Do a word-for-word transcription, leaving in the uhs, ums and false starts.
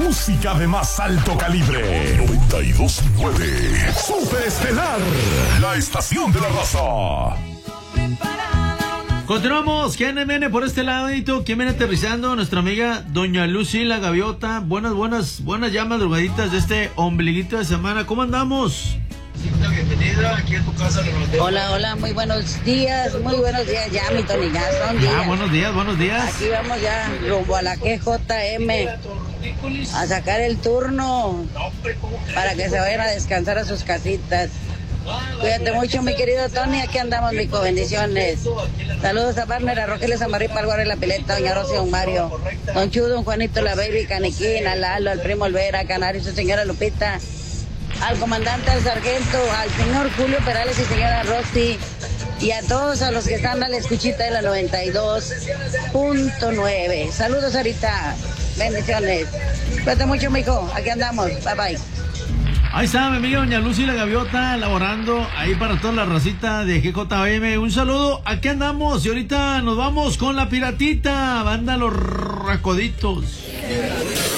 música de más alto calibre. noventa y dos punto nueve. Super Estelar, la estación de la raza. Continuamos, ¿quién viene por este ladito? ¿Quién viene aterrizando? Nuestra amiga Doña Lucy la Gaviota. Buenas, buenas, buenas ya madrugaditas de este ombliguito de semana. ¿Cómo andamos? Bienvenida aquí en tu casa. Hola, hola, muy buenos días, muy buenos días ya, mi Tony, ya son días. Ah, buenos días, buenos días. Aquí vamos ya rumbo a la G J M a sacar el turno para que se vayan a descansar a sus casitas. Cuídate mucho, mi querido Tony, aquí andamos, mico, bendiciones. Saludos a Barner, a Rogelio Samarripa, al Guardia de la Pileta, Doña Rosy, Don Mario, Don Chudo, Don Juanito, la Baby, Caniquín, al Lalo, al Primo Olvera, Canario, su señora Lupita, al comandante, al sargento, al señor Julio Perales y señora Rosy, y a todos a los que están a la escuchita de la noventa y dos punto nueve. Saludos, ahorita, bendiciones. Cuídate mucho, mijo, aquí andamos, bye bye. Ahí está mi amiga Doña Lucy la Gaviota laborando ahí para toda la racita de G J M. Un saludo, aquí andamos y ahorita nos vamos con la piratita, banda Los Racoditos.